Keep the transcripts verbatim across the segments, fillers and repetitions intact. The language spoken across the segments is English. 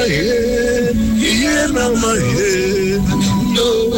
head, yeah, now my head, no,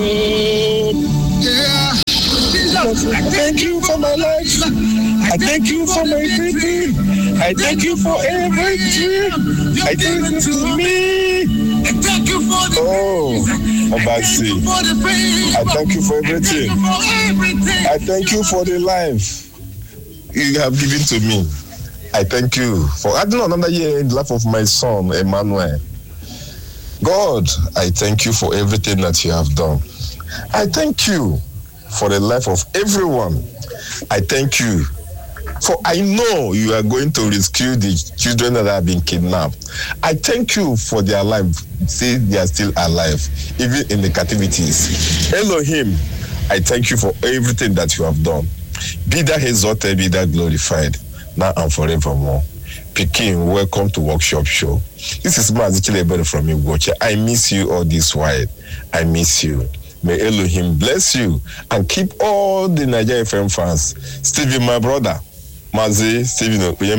yeah. I thank you for my life. I thank you for my everything. I thank you for everything. I thank you for me. I thank you for the oh, Obasi. I thank you for everything. I thank you for the life you have given to me. I thank you for adding another year in the life of my son, Emmanuel. God, I thank you for everything that you have done. I thank you for the life of everyone. I thank you for I know you are going to rescue the children that have been kidnapped. I thank you for their life. See, they are still alive, even in the captivities. Elohim, I thank you for everything that you have done. Be that exalted, be that glorified, now and forevermore. Peking, welcome to Workshop Show. This is Mazikilebere from Igboche. I miss you all this while. I miss you. May Elohim bless you and keep all the Nigeria F M fans. Stevie, my brother, Mazi, Stevie,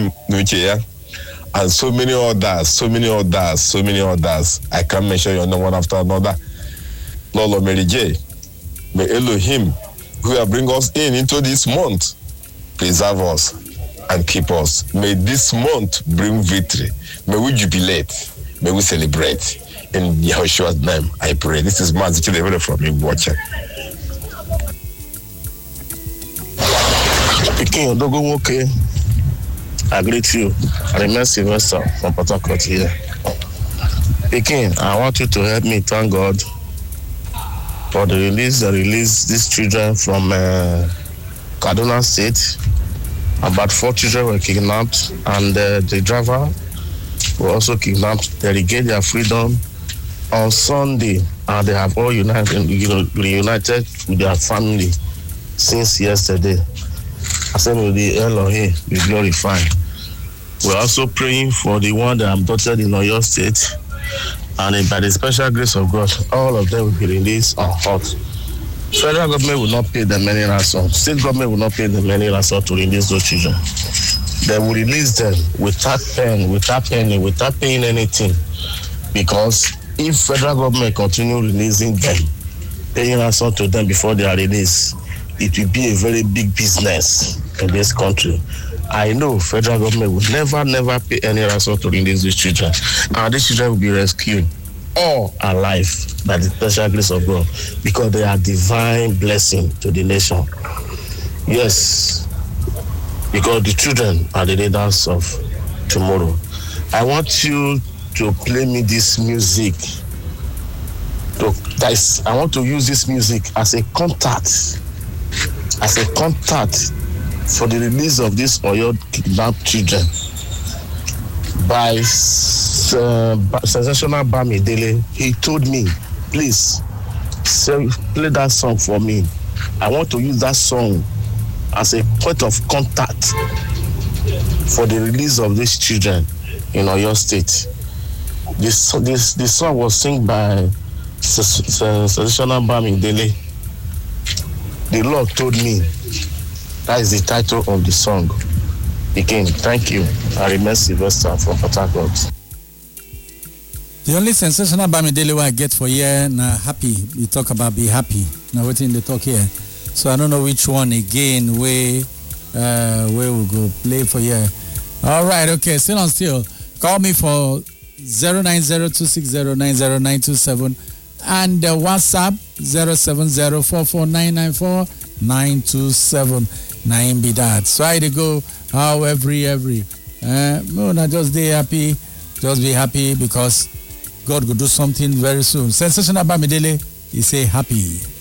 and so many others, so many others, so many others. I can't mention your name one after another. Lolo Mary J. May Elohim, who will bring us in into this month, preserve us and keep us. May this month bring victory. May we jubilate. May we celebrate. In Yahushua's name, I pray. This is Mazi Chilevere from Igboche. Peking Odogo Woke, I greet you. I remain Sylvester from Port Harcourt here. Peking, I want you to help me thank God for the release, the release these children from uh, Kaduna State. About four children were kidnapped, and uh, the driver were also kidnapped. They regained their freedom on Sunday, and they have all united, you know, reunited with their family since yesterday. I said, may the Elohim be glorified. We're also praying for the one that abducted in Oyo State, and by the special grace of God, all of them will be released on hot. Federal government will not pay them any ransom. State government will not pay them any ransom to release those children. They will release them without paying, without paying, without paying anything, because if federal government continue releasing them, paying ransom to them before they are released, it will be a very big business in this country. I know federal government will never, never pay any ransom to release these children. And these children will be rescued all alive by the special grace of God, because they are divine blessing to the nation. Yes, because the children are the leaders of tomorrow. I want you to play me this music. To, that is, I want to use this music as a contact, as a contact for the release of these Oyo kidnapped children by uh, Sensational Bamidele. He told me, please, say, play that song for me. I want to use that song as a point of contact for the release of these children in Oyo State. This this this song was sung by Sensational Bamidele. The Lord told me that is the title of the song. Again, thank you. I remain Sylvester from Port Harcourt. The only Sensational Bamidele I get for here now happy. We talk about be happy. Now waiting the talk here. So I don't know which one again where uh where we go play for here. All right, okay, still on still. Call me for zero nine zero two six zero nine zero nine two seven and uh, WhatsApp zero seven zero four four nine nine four nine two seven nine be that. So I to go how every every uh no not just be happy, just be happy because God will do something very soon. Sensational Bamidele, he say happy.